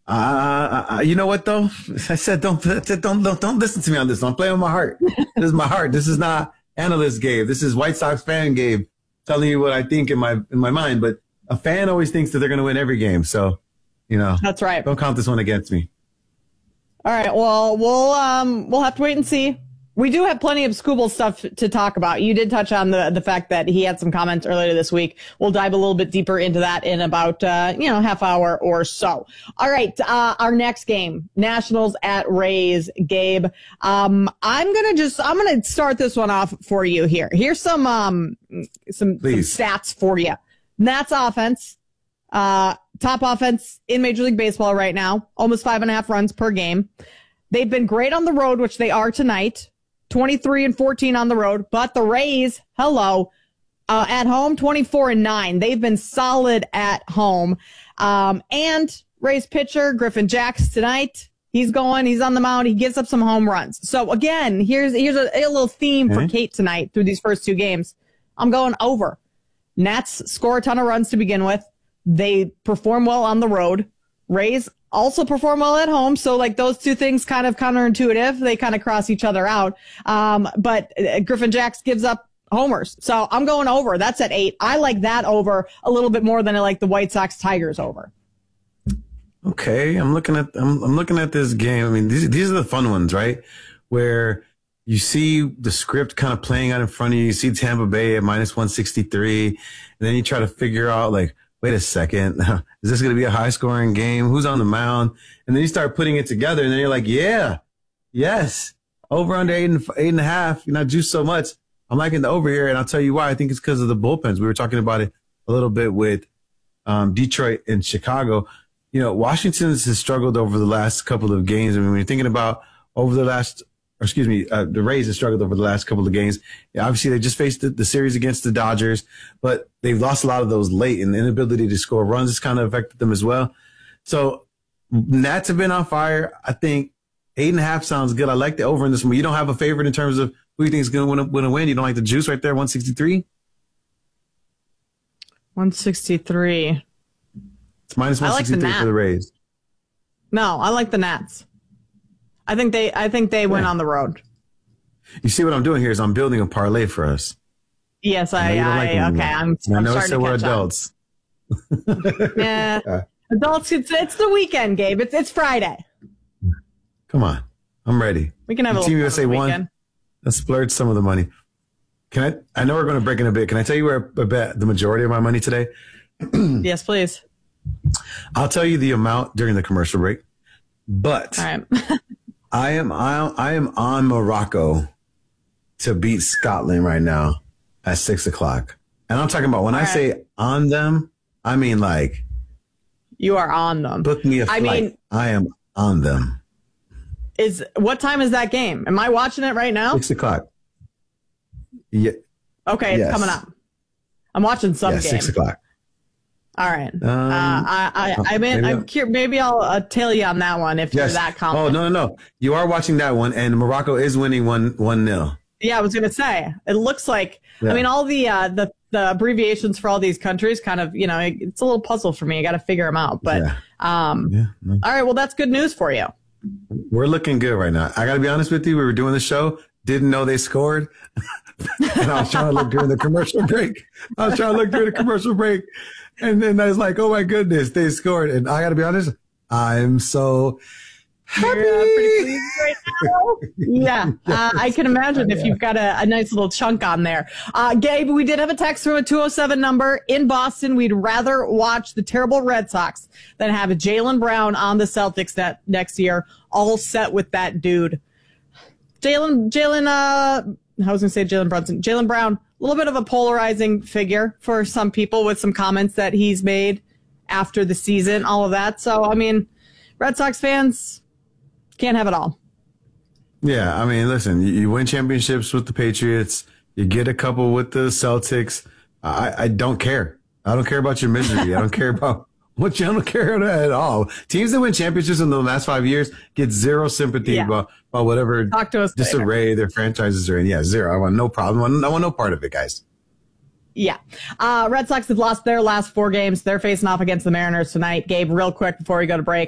You know what though? I said don't listen to me on this. I'm playing with my heart. This is my heart. This is not analyst Gabe. This is White Sox fan Gabe telling you what I think in my mind. But a fan always thinks that they're going to win every game. So, that's right. Don't count this one against me. All right. Well, we'll have to wait and see. We do have plenty of Skubal stuff to talk about. You did touch on the fact that he had some comments earlier this week. We'll dive a little bit deeper into that in about, half hour or so. All right. Our next game, Nationals at Rays. Gabe, I'm going to start this one off for you here. Here's some stats for you. Nats offense, top offense in Major League Baseball right now, almost 5.5 runs per game. They've been great on the road, which they are tonight. 23-14 on the road, but the Rays, at home, 24-9. They've been solid at home. And Rays pitcher Griffin Jax tonight, he's on the mound. He gives up some home runs. So again, here's a little theme for Kate tonight through these first two games. I'm going over. Nats score a ton of runs to begin with. They perform well on the road. Rays also perform well at home. So those two things kind of counterintuitive. They kind of cross each other out. But Griffin Jax gives up homers. So I'm going over. That's at 8. I like that over a little bit more than I like the White Sox Tigers over. Okay. I'm looking at this game. I mean, these are the fun ones, right? Where you see the script kind of playing out in front of you. You see Tampa Bay at -163. And then you try to figure out wait a second, is this going to be a high-scoring game? Who's on the mound? And then you start putting it together, and then you're like, yes, over under 8.5. You're not juiced so much. I'm liking the over here, and I'll tell you why. I think it's because of the bullpens. We were talking about it a little bit with Detroit and Chicago. Washington has struggled over the last couple of games. I mean, when you're thinking about the Rays have struggled over the last couple of games. Obviously, they just faced the series against the Dodgers, but they've lost a lot of those late, and the inability to score runs has kind of affected them as well. So Nats have been on fire. I think 8.5 sounds good. I like the over in this one. You don't have a favorite in terms of who you think is going to win a win. You don't like the juice right there, 163? 163. It's -163 for the Rays. No, I like the Nats. I think they win on the road. You see what I'm doing here is I'm building a parlay for us. Yes, okay. I'm starting to we're catch adults. Yeah, adults. It's the weekend, Gabe. It's Friday. Come on, I'm ready. We can have a Team little USA won. Let's splurge some of the money. I know we're going to break in a bit. Can I tell you where I bet the majority of my money today? Yes, please. I'll tell you the amount during the commercial break. But all right. I am on Morocco to beat Scotland right now at 6:00. And I'm talking about when I say on them, I mean you are on them. Book me a flight. I am on them. What time is that game? Am I watching it right now? 6:00. Yeah. Okay, it's coming up. I'm watching some game. 6:00. All right. I'm curious. Maybe I'll tail you on that one if you're that confident. Oh, no. You are watching that one, and Morocco is winning 1-0. Yeah, I was going to say. It looks like, I mean, all the abbreviations for all these countries kind of, it's a little puzzle for me. I got to figure them out. But, all right, well, that's good news for you. We're looking good right now. I got to be honest with you. We were doing the show, didn't know they scored. And I was trying to look during the commercial break. And then I was like, oh, my goodness, they scored. And I got to be honest, I'm so happy. You're pretty pleased right now? Yeah, I can imagine if you've got a nice little chunk on there. Gabe, we did have a text from a 207 number in Boston. We'd rather watch the terrible Red Sox than have Jaylen Brown on the Celtics next year, all set with that dude. Jaylen Brown, a little bit of a polarizing figure for some people with some comments that he's made after the season, all of that. So, I mean, Red Sox fans can't have it all. Yeah, I mean, listen, you win championships with the Patriots. You get a couple with the Celtics. I don't care. I don't care about your misery. I don't care about what you don't care at all. Teams that win championships in the last 5 years get zero sympathy about whatever disarray their franchises are in. Yeah, zero. I want no problem. I want no part of it, guys. Yeah. Red Sox have lost their last 4 games. They're facing off against the Mariners tonight. Gabe, real quick before we go to break.